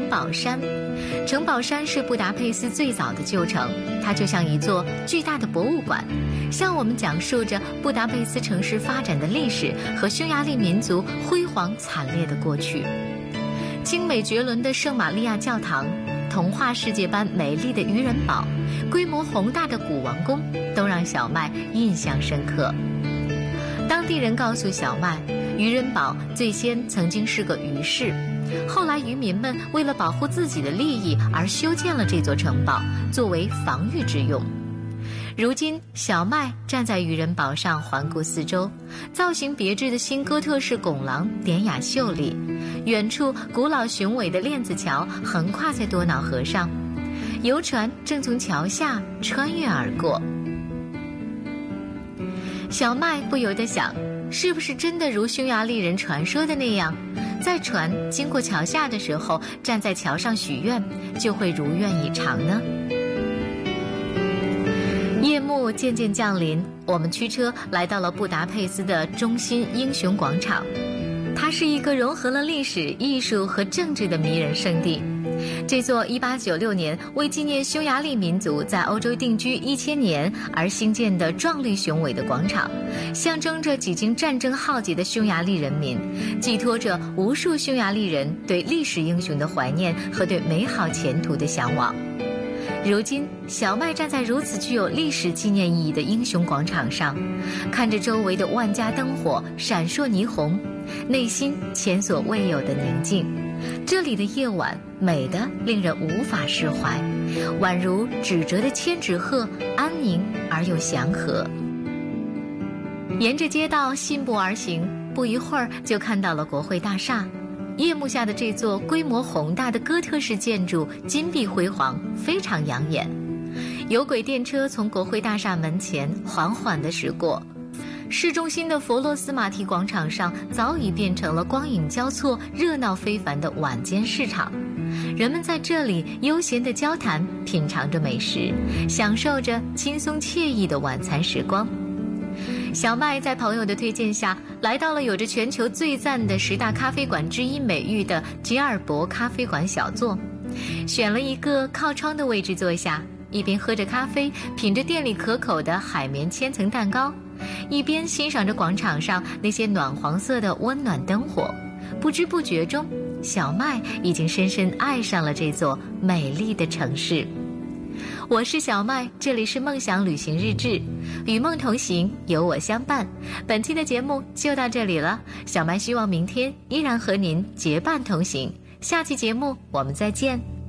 堡山。城堡山是布达佩斯最早的旧城，它就像一座巨大的博物馆，向我们讲述着布达佩斯城市发展的历史和匈牙利民族辉煌惨烈的过去。精美绝伦的圣玛利亚教堂，童话世界般美丽的渔人堡，规模宏大的古王宫，都让小麦印象深刻。当地人告诉小麦，渔人堡最先曾经是个渔市，后来渔民们为了保护自己的利益而修建了这座城堡，作为防御之用。如今小麦站在渔人堡上环顾四周，造型别致的新哥特式拱廊典雅秀丽，远处古老雄伟的链子桥横跨在多瑙河上，游船正从桥下穿越而过。小麦不由得想，是不是真的如匈牙利人传说的那样，在船经过桥下的时候，站在桥上许愿，就会如愿以偿呢？夜幕渐渐降临，我们驱车来到了布达佩斯的中心英雄广场。它是一个融合了历史、艺术和政治的迷人圣地。这座1896年为纪念匈牙利民族在欧洲定居1000年而兴建的壮丽雄伟的广场，象征着几经战争浩劫的匈牙利人民，寄托着无数匈牙利人对历史英雄的怀念和对美好前途的向往。如今小麦站在如此具有历史纪念意义的英雄广场上，看着周围的万家灯火闪烁霓虹，内心前所未有的宁静。这里的夜晚美得令人无法释怀，宛如纸折的千纸鹤，安宁而又祥和。沿着街道信步而行，不一会儿就看到了国会大厦。夜幕下的这座规模宏大的哥特式建筑金碧辉煌，非常养眼。有轨电车从国会大厦门前缓缓地驶过，市中心的佛罗斯马提广场上早已变成了光影交错、热闹非凡的晚间市场。人们在这里悠闲地交谈，品尝着美食，享受着轻松惬意的晚餐时光。小麦在朋友的推荐下，来到了有着全球最赞的10大咖啡馆之一美誉的吉尔伯咖啡馆小坐，选了一个靠窗的位置坐下，一边喝着咖啡，品着店里可口的海绵千层蛋糕，一边欣赏着广场上那些暖黄色的温暖灯火。不知不觉中，小麦已经深深爱上了这座美丽的城市。我是小麦，这里是梦想旅行日志，与梦同行，有我相伴。本期的节目就到这里了，小麦希望明天依然和您结伴同行。下期节目我们再见。